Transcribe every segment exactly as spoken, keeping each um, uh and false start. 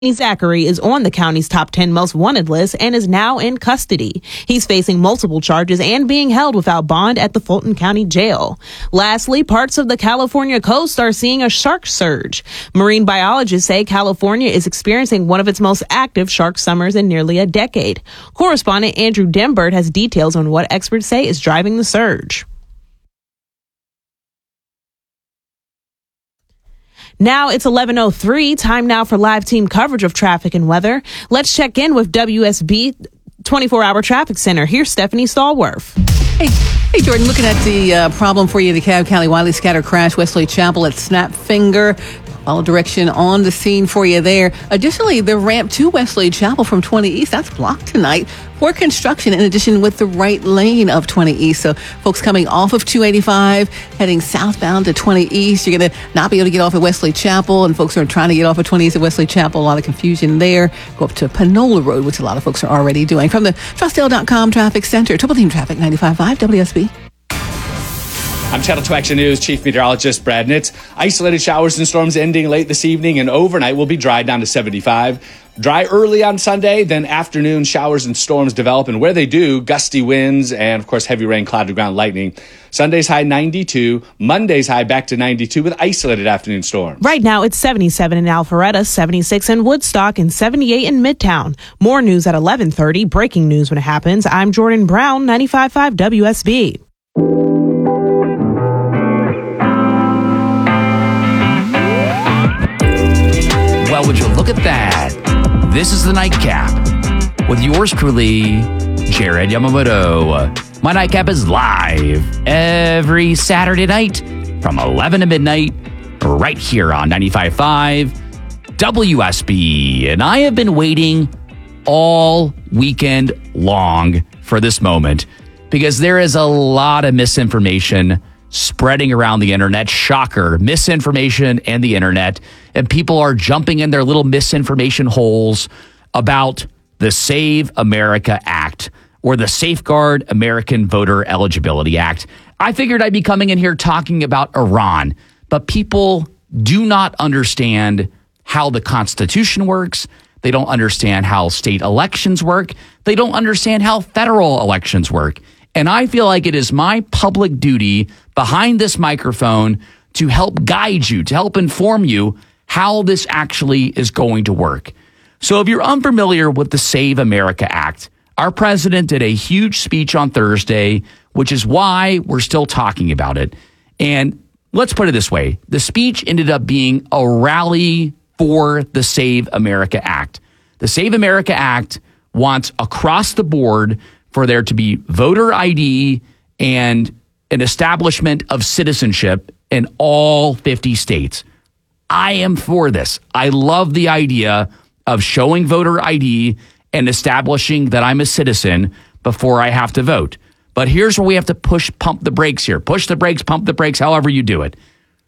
Zachary is on the county's top ten most wanted list and is now in custody. He's facing multiple charges and being held without bond at the Fulton County Jail. Lastly, parts of the California coast are seeing a shark surge. Marine biologists say California is experiencing one of its most active shark summers in nearly a decade. Correspondent Andrew Dembert has details on what experts say is driving the surge. Now it's eleven oh three, time now for live team coverage of traffic and weather. Let's check in with W S B twenty-four hour Traffic Center. Here's Stephanie Stallworth. Hey, hey, Jordan, looking at the uh, problem for you, the Cobb County Wiley Scatter crash, Wesley Chapel at Snapfinger. All direction on the scene for you there. Additionally, the ramp to Wesley Chapel from twenty East, that's blocked tonight for construction, in addition with the right lane of twenty East. So folks coming off of two eighty-five, heading southbound to twenty East, you're going to not be able to get off at Wesley Chapel, and folks are trying to get off at twenty East at Wesley Chapel. A lot of confusion there. Go up to Panola Road, which a lot of folks are already doing. From the Trustdale dot com Traffic Center, Triple Team Traffic ninety-five point five W S B. I'm Channel two Action News Chief Meteorologist Brad Nitz. Isolated showers and storms ending late this evening, and overnight will be dry down to seventy-five. Dry early on Sunday, then afternoon showers and storms develop, and where they do, gusty winds and, of course, heavy rain, cloud ground lightning. Sunday's high ninety-two, Monday's high back to ninety-two with isolated afternoon storms. Right now, it's seventy-seven in Alpharetta, seventy-six in Woodstock, and seventy-eight in Midtown. More news at eleven thirty. Breaking news when it happens. I'm Jordan Brown, ninety-five point five W S B. Well, would you look at that? This is the Nightcap with yours truly, Jared Yamamoto. My Nightcap is live every Saturday night from eleven to midnight right here on ninety-five point five W S B. And I have been waiting all weekend long for this moment because there is a lot of misinformation spreading around the internet. Shocker, misinformation and the internet. And people are jumping in their little misinformation holes about the Save America Act or the Safeguard American Voter Eligibility Act. I figured I'd be coming in here talking about Iran, but people do not understand how the Constitution works. They don't understand how state elections work. They don't understand how federal elections work. And I feel like it is my public duty behind this microphone to help guide you, to help inform you how this actually is going to work. So if you're unfamiliar with the Save America Act, our president did a huge speech on Thursday, which is why we're still talking about it. And let's put it this way. The speech ended up being a rally for the Save America Act. The Save America Act wants across the board for there to be voter I D and an establishment of citizenship in all fifty states. I am for this. I love the idea of showing voter I D and establishing that I'm a citizen before I have to vote. But here's where we have to push, pump the brakes here. Push the brakes, pump the brakes, however you do it.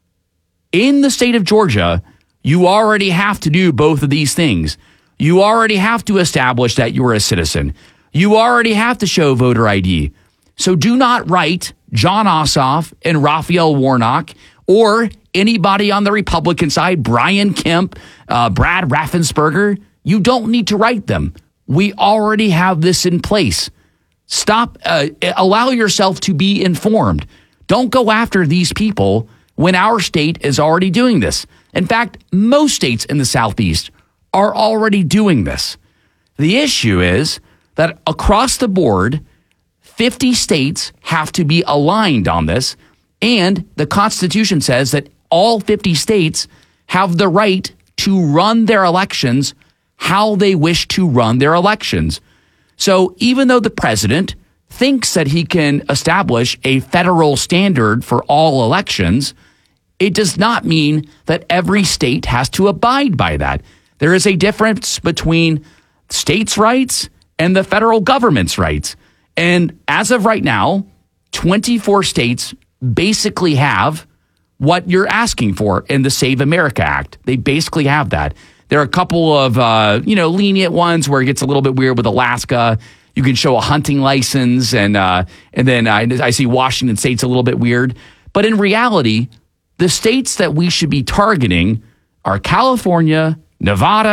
In the state of Georgia, you already have to do both of these things. You already have to establish that you're a citizen. You already have to show voter I D. So do not write Jon Ossoff and Raphael Warnock or anybody on the Republican side, Brian Kemp, uh, Brad Raffensperger. You don't need to write them. We already have this in place. Stop, uh, allow yourself to be informed. Don't go after these people when our state is already doing this. In fact, most states in the Southeast are already doing this. The issue is that across the board, fifty states have to be aligned on this, and the Constitution says that all fifty states have the right to run their elections how they wish to run their elections. So even though the president thinks that he can establish a federal standard for all elections, it does not mean that every state has to abide by that. There is a difference between states' rights and the federal government's rights. And as of right now, twenty-four states basically have what you're asking for in the Save America Act. They basically have that. There are a couple of, uh, you know, lenient ones where it gets a little bit weird with Alaska. You can show a hunting license, and uh, and then I, I see Washington State's a little bit weird. But in reality, the states that we should be targeting are California, Nevada,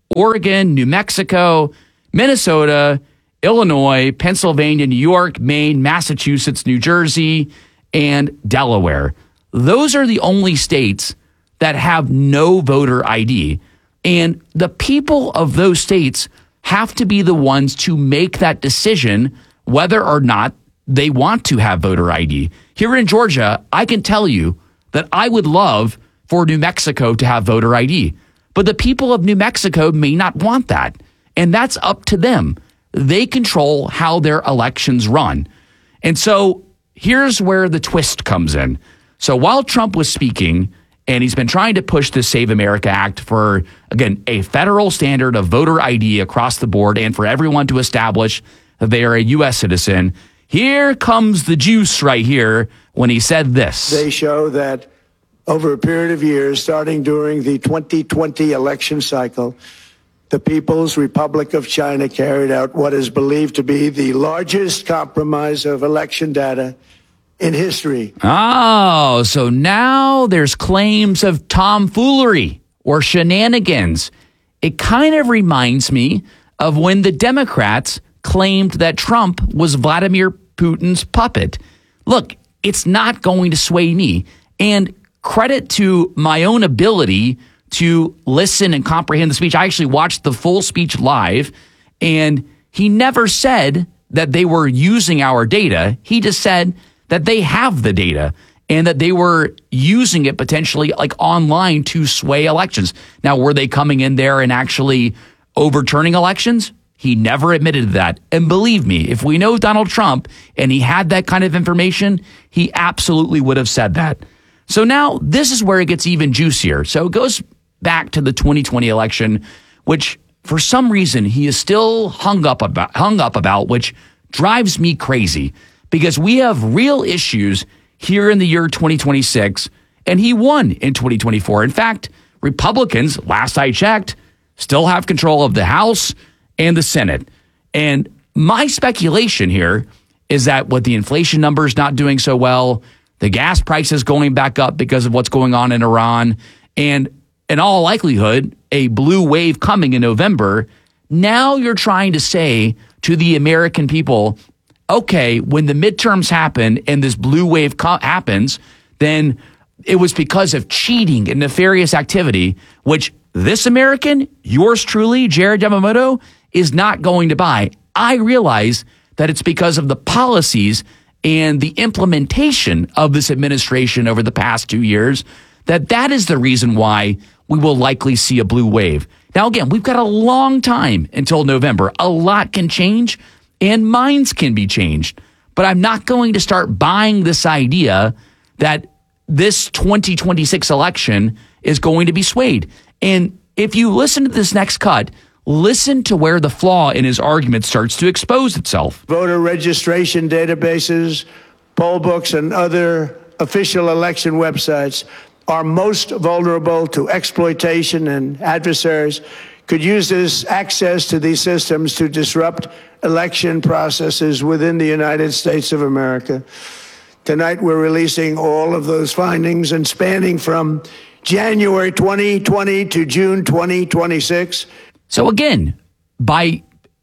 Oregon, New Mexico, Minnesota, Illinois, Pennsylvania, New York, Maine, Massachusetts, New Jersey, and Delaware. Those are the only states that have no voter I D. And the people of those states have to be the ones to make that decision whether or not they want to have voter I D. Here in Georgia, I can tell you that I would love for New Mexico to have voter I D. But the people of New Mexico may not want that. And that's up to them. They control how their elections run. And so here's where the twist comes in. So while Trump was speaking, and he's been trying to push the Save America Act for, again, a federal standard of voter I D across the board and for everyone to establish that they are a U S citizen, here comes the juice right here when he said this. They show that over a period of years, starting during the twenty twenty election cycle, the People's Republic of China carried out what is believed to be the largest compromise of election data in history. Oh, so now there's claims of tomfoolery or shenanigans. It kind of reminds me of when the Democrats claimed that Trump was Vladimir Putin's puppet. Look, it's not going to sway me. And credit to my own ability to listen and comprehend the speech. I actually watched the full speech live, and he never said that they were using our data. He just said that they have the data and that they were using it potentially like online to sway elections. Now, were they coming in there and actually overturning elections? He never admitted that. And believe me, if we know Donald Trump and he had that kind of information, he absolutely would have said that. So now this is where it gets even juicier. So it goes back to the twenty twenty election, which for some reason he is still hung up about, hung up about, which drives me crazy because we have real issues here in the year twenty twenty-six, and he won in twenty twenty-four. In fact, Republicans, last I checked, still have control of the House and the Senate. And my speculation here is that with the inflation numbers not doing so well, the gas prices going back up because of what's going on in Iran, and in all likelihood, a blue wave coming in November, now you're trying to say to the American people, okay, when the midterms happen and this blue wave co- happens, then it was because of cheating and nefarious activity, which this American, yours truly, Jared Yamamoto, is not going to buy. I realize that it's because of the policies and the implementation of this administration over the past two years, that that is the reason why we will likely see a blue wave. Now, again, we've got a long time until November. A lot can change and minds can be changed. But I'm not going to start buying this idea that this twenty twenty-six election is going to be swayed. And if you listen to this next cut, listen to where the flaw in his argument starts to expose itself. Voter registration databases, poll books, and other official election websites are most vulnerable to exploitation, and adversaries could use this access to these systems to disrupt election processes within the United States of America. Tonight, we're releasing all of those findings, and spanning from January twenty twenty to June twenty twenty-six. So again, by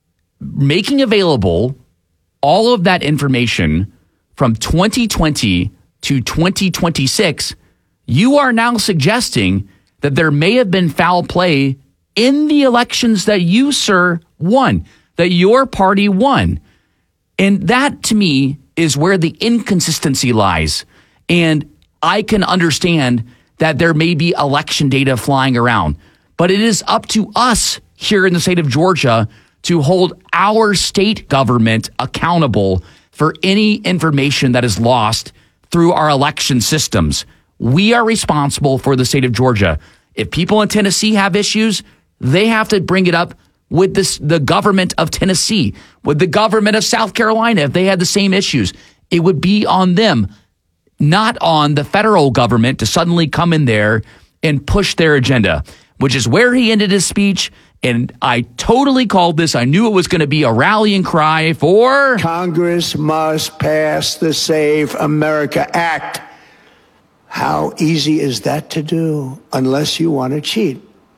making available all of that information from twenty twenty to twenty twenty-six, you are now suggesting that there may have been foul play in the elections that you, sir, won, that your party won. And that, to me, is where the inconsistency lies. And I can understand that there may be election data flying around, but it is up to us here in the state of Georgia to hold our state government accountable for any information that is lost through our election systems. We are responsible for the state of Georgia. If people in Tennessee have issues, they have to bring it up with this, the government of Tennessee, with the government of South Carolina. If they had the same issues, it would be on them, not on the federal government to suddenly come in there and push their agenda, which is where he ended his speech. And I totally called this. I knew it was going to be a rallying cry for Congress must pass the Save America Act. How easy is that to do unless you want to cheat?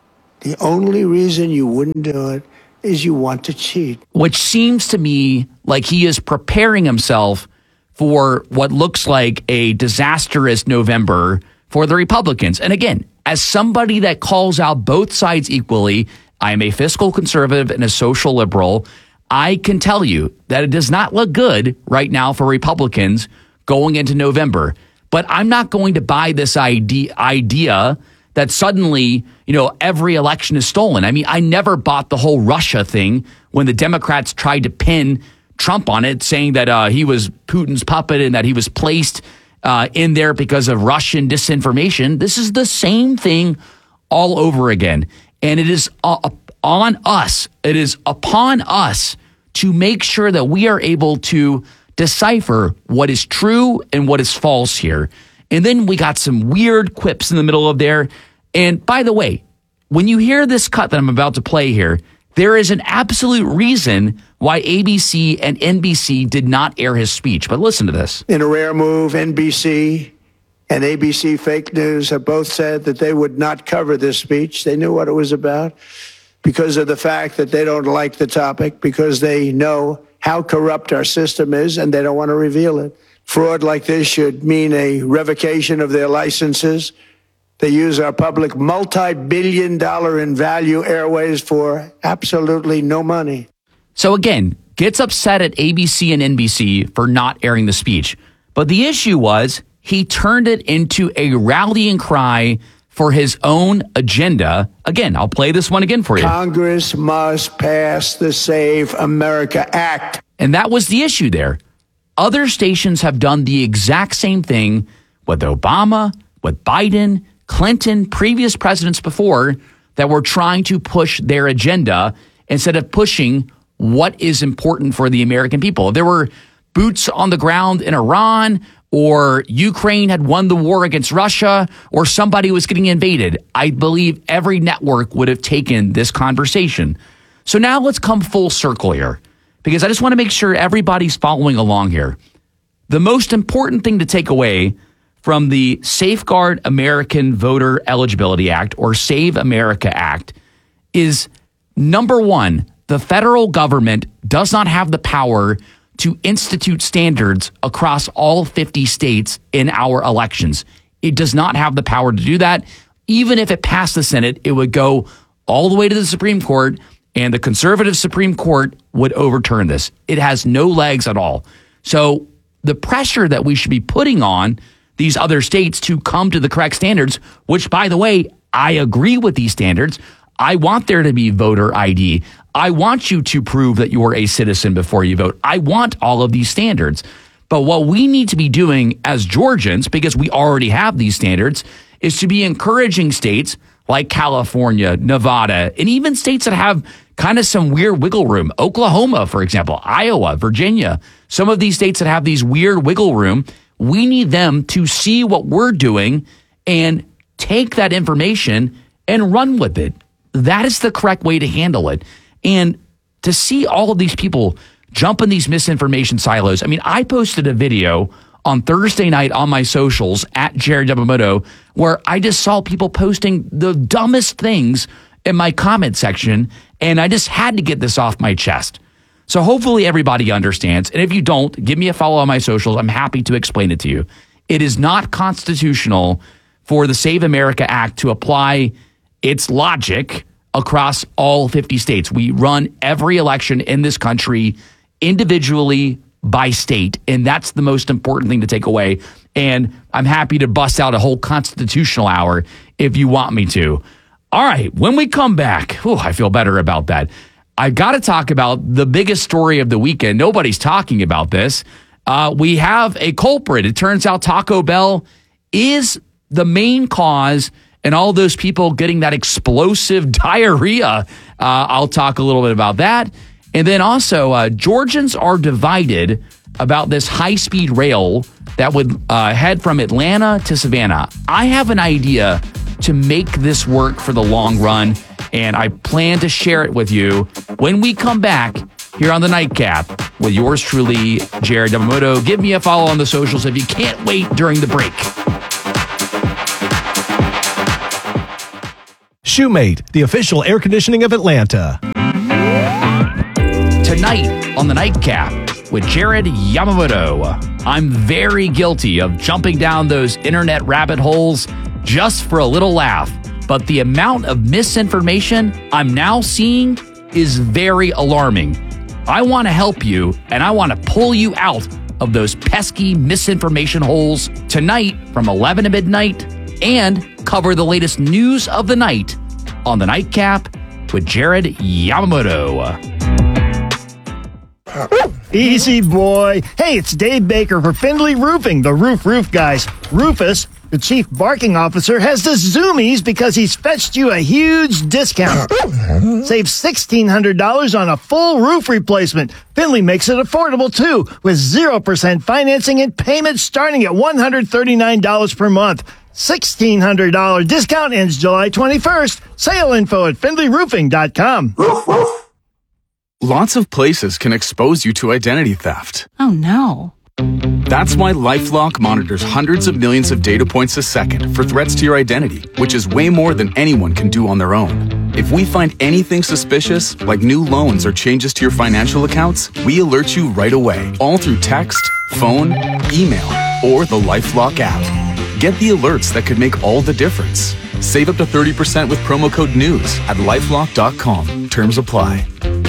The only reason you wouldn't do it is you want to cheat. Which seems to me like he is preparing himself for what looks like a disastrous November for the Republicans. And again, as somebody that calls out both sides equally, I am a fiscal conservative and a social liberal. I can tell you that it does not look good right now for Republicans going into November. But I'm not going to buy this idea, idea that suddenly, you know, every election is stolen. I mean, I never bought the whole Russia thing when the Democrats tried to pin Trump on it, saying that uh, he was Putin's puppet and that he was placed uh, in there because of Russian disinformation. This is the same thing all over again. And it is uh, on us. It is upon us to make sure that we are able to decipher what is true and what is false here. And then we got some weird quips in the middle of there. And by the way, when you hear this cut that I'm about to play here, there is an absolute reason why A B C and N B C did not air his speech. But listen to this. In a rare move, N B C and A B C Fake News have both said that they would not cover this speech. They knew what it was about because of the fact that they don't like the topic, because they know how corrupt our system is and they don't want to reveal it. Fraud like this should mean a revocation of their licenses. They use our public multi-billion dollar in value airways for absolutely no money. So again, gets upset at A B C and N B C for not airing the speech. But the issue was he turned it into a rallying cry for his own agenda. Again, I'll play this one again for you. Congress must pass the Save America Act. And that was the issue there. Other stations have done the exact same thing with Obama, with Biden, Clinton, previous presidents before that were trying to push their agenda instead of pushing what is important for the American people. There were boots on the ground in Iran, or Ukraine had won the war against Russia, or somebody was getting invaded. I believe every network would have taken this conversation. So now let's come full circle here, because I just want to make sure everybody's following along here. The most important thing to take away from the Safeguard American Voter Eligibility Act, or Save America Act, is number one, the federal government does not have the power to institute standards across all fifty states in our elections. It does not have the power to do that. Even if it passed the Senate, it would go all the way to the Supreme Court, and the conservative Supreme Court would overturn this. It has no legs at all. So the pressure that we should be putting on these other states to come to the correct standards, which, by the way, I agree with these standards. I want there to be voter I D. I want you to prove that you are a citizen before you vote. I want all of these standards. But what we need to be doing as Georgians, because we already have these standards, is to be encouraging states like California, Nevada, and even states that have kind of some weird wiggle room. Oklahoma, for example, Iowa, Virginia, some of these states that have these weird wiggle room, we need them to see what we're doing and take that information and run with it. That is the correct way to handle it. And to see all of these people jump in these misinformation silos. I mean, I posted a video on Thursday night on my socials at Jared Yamamoto where I just saw people posting the dumbest things in my comment section, and I just had to get this off my chest. So hopefully everybody understands. And if you don't, give me a follow on my socials. I'm happy to explain it to you. It is not constitutional for the Save America Act to apply its logic across all fifty states. We run every election in this country individually by state, and that's the most important thing to take away. And I'm happy to bust out a whole constitutional hour if you want me to. All right, when we come back, whew, I feel better about that. I got to talk about the biggest story of the weekend. Nobody's talking about this. Uh, we have a culprit. It turns out Taco Bell is the main cause and all those people getting that explosive diarrhea. Uh, I'll talk a little bit about that. And then also, uh, Georgians are divided about this high-speed rail that would uh, head from Atlanta to Savannah. I have an idea to make this work for the long run, and I plan to share it with you when we come back here on the Nightcap with yours truly, Jared Yamamoto. Give me a follow on the socials if you can't wait during the break. Shoemate, the official air conditioning of Atlanta. Tonight on the Nightcap with Jared Yamamoto. I'm very guilty of jumping down those internet rabbit holes just for a little laugh. But the amount of misinformation I'm now seeing is very alarming. I want to help you, and I want to pull you out of those pesky misinformation holes tonight from eleven to midnight and cover the latest news of the night on the Nightcap with Jared Yamamoto. Easy, boy. Hey, it's Dave Baker for Findlay Roofing, the roof roof guys. Rufus, the chief barking officer, has the zoomies because he's fetched you a huge discount. Save sixteen hundred dollars on a full roof replacement. Findlay makes it affordable, too, with zero percent financing and payments starting at one hundred thirty-nine dollars per month. sixteen hundred dollars discount ends July twenty-first. Sale info at findlay roofing dot com. Lots of places can expose you to identity theft. Oh, no. That's why LifeLock monitors hundreds of millions of data points a second for threats to your identity, which is way more than anyone can do on their own. If we find anything suspicious, like new loans or changes to your financial accounts, we alert you right away, all through text, phone, email, or the LifeLock app. Get the alerts that could make all the difference. Save up to thirty percent with promo code NEWS at lifelock dot com. Terms apply.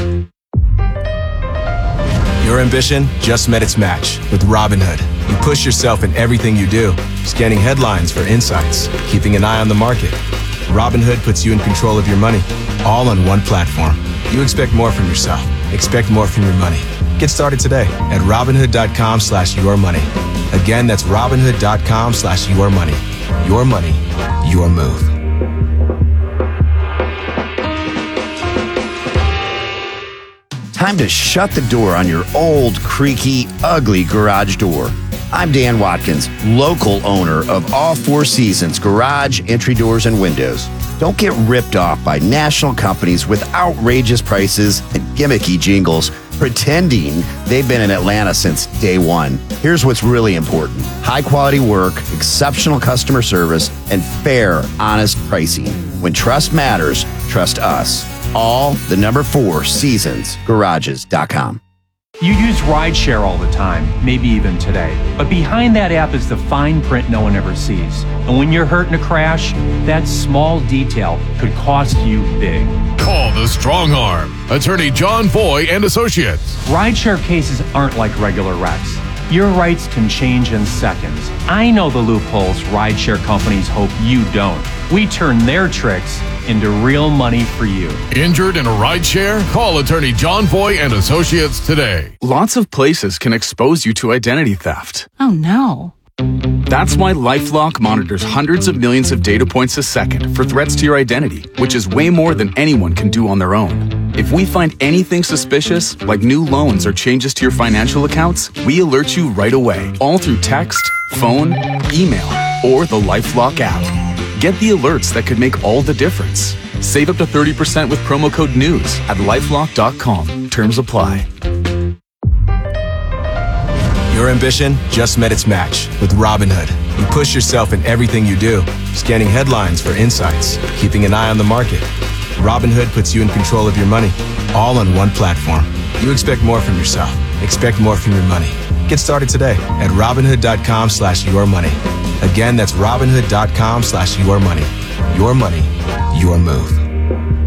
Your ambition just met its match with Robinhood. You push yourself in everything you do, scanning headlines for insights, keeping an eye on the market. Robinhood puts you in control of your money, all on one platform. You expect more from yourself. Expect more from your money. Get started today at Robinhood dot com slash your money. Again, that's Robinhood dot com slash your money. Your money, your move. Time to shut the door on your old, creaky, ugly garage door. I'm Dan Watkins, local owner of All Four Seasons Garage, Entry Doors, and Windows. Don't get ripped off by national companies with outrageous prices and gimmicky jingles pretending they've been in Atlanta since day one. Here's what's really important. High-quality work, exceptional customer service, and fair, honest pricing. When trust matters, trust us. All the number four seasons garages dot com. You use rideshare all the time, maybe even today. But behind that app is the fine print no one ever sees. And when you're hurt in a crash, that small detail could cost you big. Call the Strong Arm. Attorney John Foy and Associates. Rideshare cases aren't like regular wrecks. Your rights can change in seconds. I know the loopholes rideshare companies hope you don't. We turn their tricks into real money for you. Injured in a rideshare? Call attorney John Foy and Associates today. Lots of places can expose you to identity theft. Oh, no. That's why LifeLock monitors hundreds of millions of data points a second for threats to your identity, which is way more than anyone can do on their own. If we find anything suspicious, like new loans or changes to your financial accounts, we alert you right away, all through text, phone, email, or the LifeLock app. Get the alerts that could make all the difference. Save up to thirty percent with promo code NEWS at lifelock dot com. Terms apply. Your ambition just met its match with Robinhood. You push yourself in everything you do, scanning headlines for insights, keeping an eye on the market. Robinhood puts you in control of your money, all on one platform. You expect more from yourself. Expect more from your money. Get started today at Robinhood dot com slash your money. Again, that's Robinhood dot com slash your money. Your money, your move.